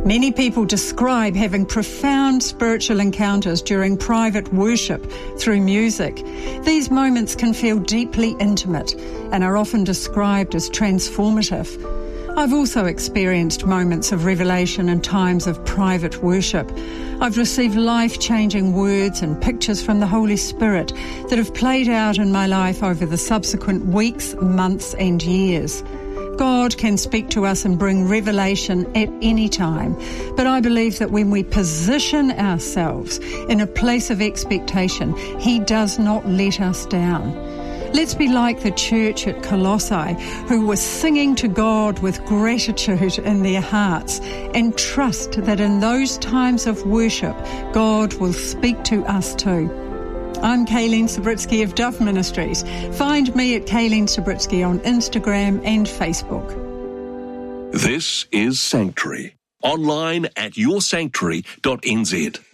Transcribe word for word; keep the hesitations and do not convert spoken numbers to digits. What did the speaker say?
Many people describe having profound spiritual encounters during private worship through music. These moments can feel deeply intimate and are often described as transformative. I've also experienced moments of revelation in times of private worship. I've received life-changing words and pictures from the Holy Spirit that have played out in my life over the subsequent weeks, months and years. God can speak to us and bring revelation at any time, but I believe that when we position ourselves in a place of expectation, He does not let us down. Let's be like the church at Colossae, who were singing to God with gratitude in their hearts, and trust that in those times of worship, God will speak to us too. I'm Kayleen Sabritsky of Duff Ministries. Find me at Kayleen Sabritsky on Instagram and Facebook. This is Sanctuary. Online at your sanctuary dot n z.